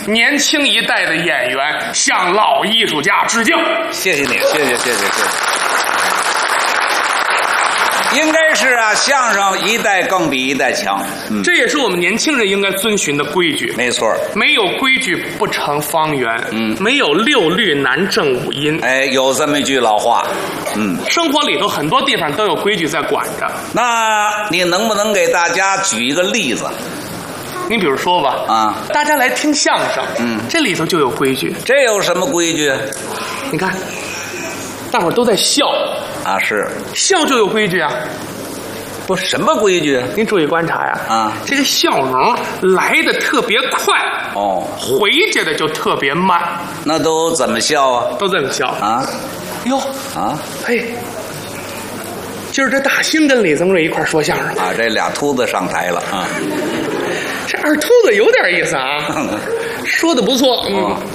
年轻一代的演员向老艺术家致敬。 谢谢你，谢谢。应该是啊，相声一代更比一代强， 这也是我们年轻人应该遵循的规矩。 没错， 没有规矩不成方圆，没有六律难正五音。 哎，有这么一句老话， 生活里头很多地方都有规矩在管着。 那你能不能给大家举一个例子？ 你比如说吧， 啊， 大家来听相声，这里头就有规矩。 这有什么规矩？ 你看，大伙儿都在笑啊，是笑就有规矩啊。 不什么规矩？ 您注意观察呀， 啊， 这个笑容来的特别快，回去的就特别慢。 那都怎么笑啊？ 都这么笑啊？ 哟啊， 嘿，今儿这大兴跟李增瑞一块说相声啊，这俩秃子上台了啊。 这二秃子有点意思啊，说的不错，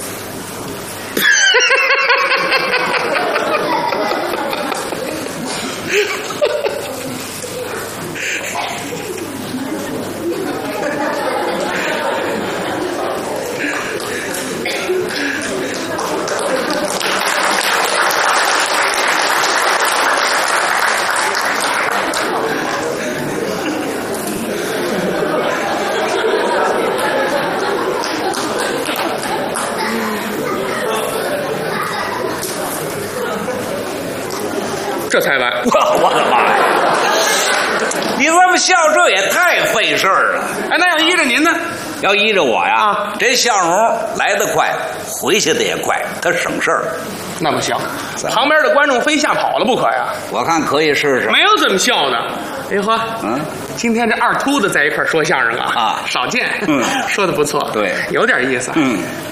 这才完。 我的妈呀！你这么笑，这也太费事儿了。 哎，那要依着您呢？ 要依着我呀， 啊， 这笑容来得快，回去的也快，它省事儿。 那不行，旁边的观众非吓跑了不可呀。 我看可以试试。 没有这么笑的。哎呵，今天这二秃子在一块说相声啊，少见，说的不错， 对， 有点意思，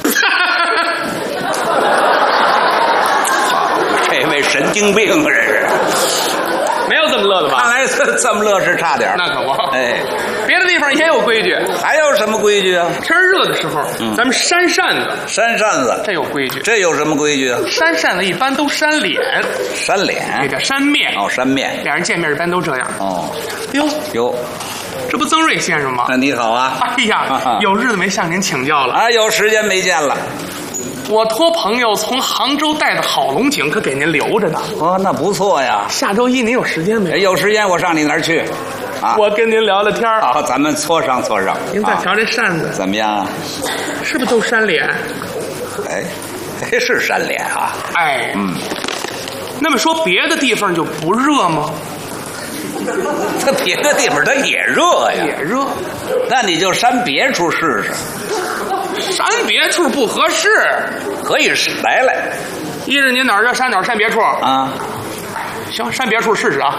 这位神经病啊，这是。 没有这么乐的吧？ 看来这么乐是差点。 那可不。 哎， 别的地方也有规矩。 还有什么规矩啊？ 天热的时候，咱们扇扇子。 扇扇子， 这有规矩。 这有什么规矩啊？ 扇扇子一般都扇脸。 扇脸？ 这叫扇面。 哦，扇面。 俩人见面一般都这样。 哦。 哟，这不曾瑞先生吗？ 那你好啊。 哎呀，有日子没向您请教了。 啊，有时间没见了。 我托朋友从杭州带的好龙井，可给您留着呢。 哦，那不错呀。 下周一您有时间没？ 有时间我上你那儿去。啊， 我跟您聊聊天儿。 好，咱们磋商磋商。 您再瞧这扇子， 怎么样？ 是不是都扇脸？ 哎，是扇脸啊。 哎，那么说别的地方就不热吗？ 它别的地方它也热呀。 也热。 那你就扇别处试试。 扇别处不合适， 可以来。 依着您哪儿热扇哪儿扇别处啊。 行，扇别处试试啊。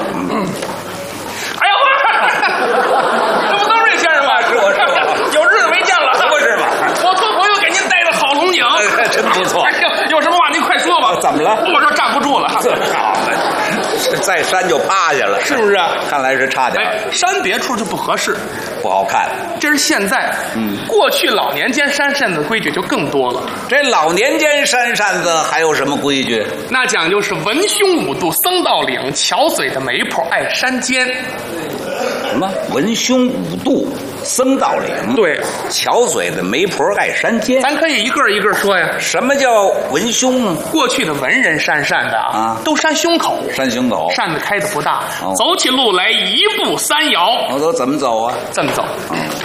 哎呦，这不曾瑞先生吗？ 是我， 有日子没见了， 不是吗？ 我托朋友给您带的好龙井， 真不错。 哎呦，有什么话您快说吧。 怎么了？ 我这站不住了。 这好了，再扇就趴下了， 是不是？ 看来是差点。 哎，扇别处就不合适， 不好看。 这是现在，过去老年间扇扇子规矩就更多了。 这老年间扇扇子还有什么规矩？ 那讲究是文胸五度僧道领，巧嘴的媒婆爱山间。 什么文胸五度僧道领？ 对， 巧嘴的媒婆爱山间。 咱可以一个一个说呀。 什么叫文胸呢？ 过去的文人扇扇子啊，都扇胸口。 扇胸口， 扇子开的不大，走起路来一步三摇。 我都怎么走啊？ 这么走。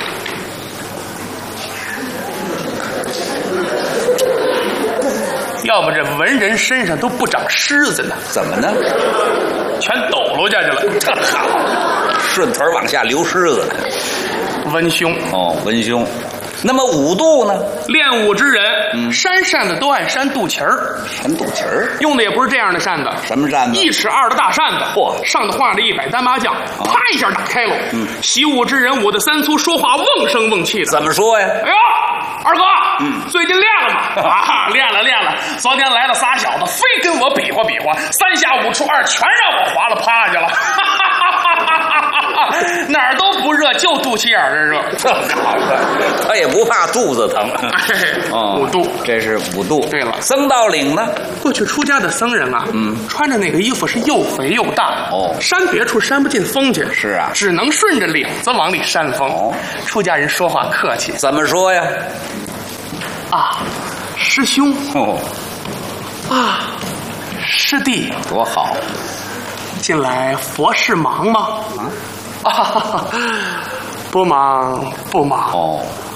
要不这文人身上都不长虱子呢？ 怎么呢？ 全抖搂下去了。 这好，顺腿往下流虱子。 文胸文胸。那么五度呢？ 练武之人，扇扇子都爱扇肚脐儿。 扇肚脐儿， 用的也不是这样的扇子。 什么扇子 ？1尺2的大扇子，上头画着100单麻将，啪一下打开了。习武之人舞的三粗，说话瓮声瓮气的。 怎么说呀？ 哎呦，二哥，最近练了吗？啊，练了。昨天来了仨小子，非跟我比划比划，3下5除2，全让我划了趴下了。哪儿都不热，就肚脐眼儿热。 这好了，他也不怕肚子疼。 五度， 这是五度。 对了， 僧道领呢？ 过去出家的僧人啊，穿着那个衣服是又肥又大，扇别处扇不进风去。 是啊， 只能顺着领子往里扇风。出家人说话客气， 怎么说呀？ 啊，师兄哦， 啊，师弟， 多好近来佛事忙吗？啊，不忙不忙。 哦，